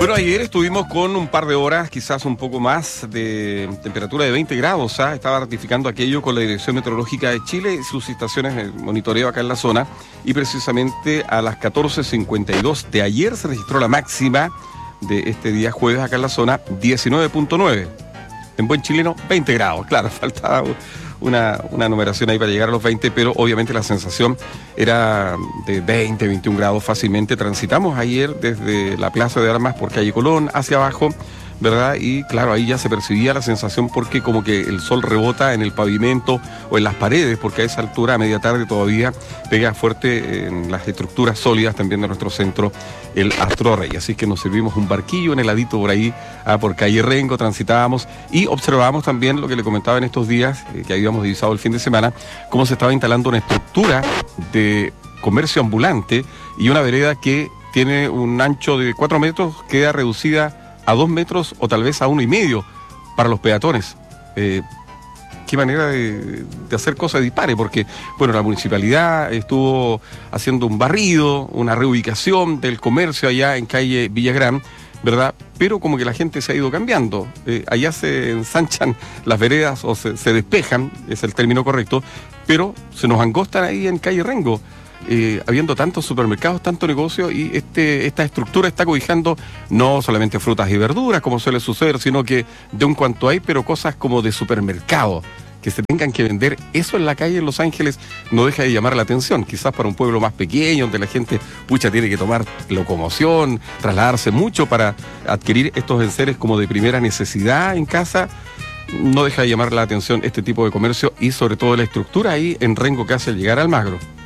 Bueno, ayer estuvimos con un par de horas, quizás un poco más, de temperatura de 20 grados. Estaba ratificando aquello con la Dirección Meteorológica de Chile y sus estaciones de monitoreo acá en la zona. Y precisamente a las 14:52 de ayer se registró la máxima de este día jueves acá en la zona, 19.9. En buen chileno, 20 grados. Claro, faltaba una numeración ahí para llegar a los 20, pero obviamente la sensación era de 20, 21 grados fácilmente. Transitamos ayer desde la Plaza de Armas por calle Colón hacia abajo, ¿verdad? Y claro, ahí ya se percibía la sensación porque como que el sol rebota en el pavimento o en las paredes, porque a esa altura, a media tarde todavía, pega fuerte en las estructuras sólidas también de nuestro centro, el Astro Rey. Así que nos servimos un barquillo en heladito por ahí, por calle Rengo, transitábamos y observábamos también lo que le comentaba en estos días, que habíamos divisado el fin de semana, cómo se estaba instalando una estructura de comercio ambulante y una vereda que tiene un ancho de 4 metros, queda reducida a 2 metros o tal vez a 1,5 para los peatones. Qué manera de hacer cosas dispare, porque bueno, la municipalidad estuvo haciendo un barrido, una reubicación del comercio allá en calle Villagrán, ¿verdad? Pero como que la gente se ha ido cambiando. Allá se ensanchan las veredas o se despejan, es el término correcto, pero se nos angostan ahí en calle Rengo. Habiendo tantos supermercados, tanto negocio, y esta estructura está cobijando no solamente frutas y verduras, como suele suceder, sino que de un cuanto hay, pero cosas como de supermercado, que se tengan que vender eso en la calle en Los Ángeles, no deja de llamar la atención. Quizás para un pueblo más pequeño, donde la gente, tiene que tomar locomoción, trasladarse mucho para adquirir estos enseres como de primera necesidad en casa, no deja de llamar la atención este tipo de comercio y sobre todo la estructura ahí en Rengo que hace llegar al Almagro.